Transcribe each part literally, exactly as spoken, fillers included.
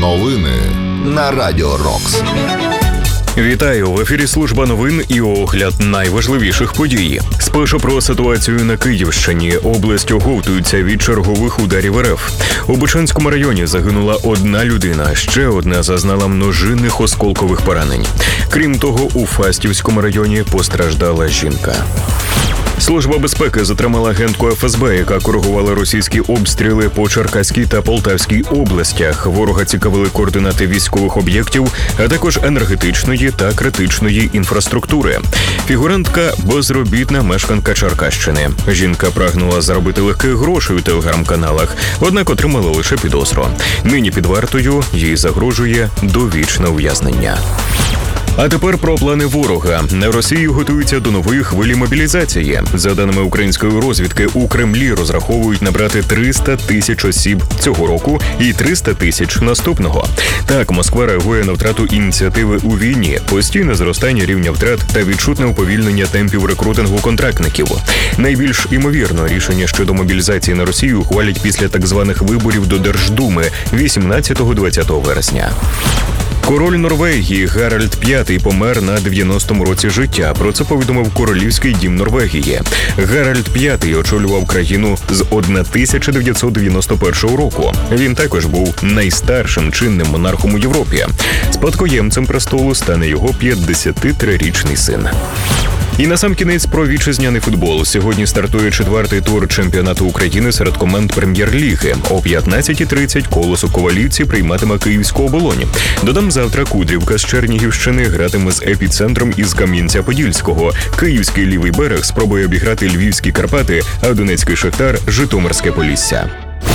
Новини на Радіо Рокс. Вітаю! В ефірі служба новин і огляд найважливіших подій. Спершу про ситуацію на Київщині. Область оговтується від чергових ударів РФ. У Бучанському районі загинула одна людина, ще одна зазнала множинних осколкових поранень. Крім того, у Фастівському районі постраждала жінка. Служба безпеки затримала агентку еф ес бе, яка коригувала російські обстріли по Черкаській та Полтавській областях. Ворога цікавили координати військових об'єктів, а також енергетичної та критичної інфраструктури. Фігурантка – безробітна мешканка Черкащини. Жінка прагнула заробити легких грошей у телеграм-каналах, однак отримала лише підозру. Нині під вартою, їй загрожує довічне ув'язнення. А тепер про плани ворога. На Росії готуються до нової хвилі мобілізації. За даними української розвідки, у Кремлі розраховують набрати триста тисяч осіб цього року і триста тисяч наступного. Так, Москва реагує на втрату ініціативи у війні, постійне зростання рівня втрат та відчутне уповільнення темпів рекрутингу контрактників. Найбільш імовірно, рішення щодо мобілізації на Росію ухвалять після так званих виборів до Держдуми вісімнадцятого-двадцятого вересня. Король Норвегії Гаральд п'ятий помер на дев'яностому році життя. Про це повідомив Королівський дім Норвегії. Гаральд п'ятий очолював країну з тисяча дев'ятсот дев'яносто першого року. Він також був найстаршим чинним монархом у Європі. Спадкоємцем престолу стане його п'ятдесятитрирічний син. І насамкінець про вітчизняний футбол. Сьогодні стартує четвертий тур чемпіонату України серед команд Прем'єр-ліги. О п'ятнадцятій тридцять «Колос» у Ковалівці прийматиме Київську «Оболонь». Додам, завтра Кудрівка з Чернігівщини гратиме з «Епіцентром» із Кам'янця-Подільського. Київський «Лівий берег» спробує обіграти львівські Карпати, а Донецький «Шахтар» – Житомирське Полісся.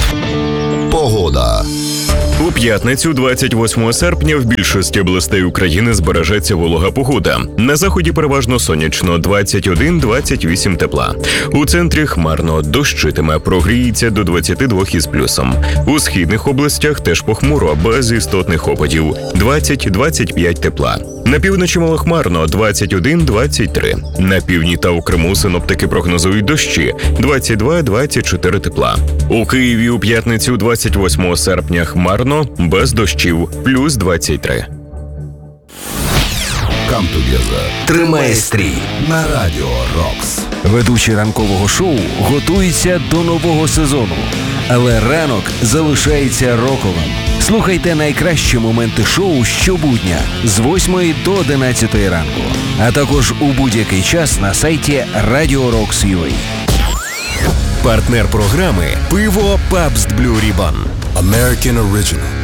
Погода. У п'ятницю, двадцять восьмого серпня, в більшості областей України збережеться волога погода. На заході переважно сонячно, двадцять один - двадцять вісім тепла. У центрі хмарно, дощитиме, прогріється до двадцяти двох із плюсом. У східних областях теж похмуро, без істотних опадів, двадцять - двадцять п'ять тепла. На півночі малохмарно, двадцять один - двадцять три. На півдні та у Криму синоптики прогнозують дощі, двадцять два - двадцять чотири тепла. У Києві у п'ятницю, двадцять восьмого серпня, хмарно, без дощів, плюс двадцять три. Come together. Тримає стрій На Радіо Рокс. Ведучий ранкового шоу готується до нового сезону, але ранок залишається роковим. Слухайте найкращі моменти шоу щобудня з восьмої до одинадцятої ранку, а також у будь-який час на сайті радіо рокс крапка ю а. Партнер програми «Пиво Пабст Блю Рібан». American Original.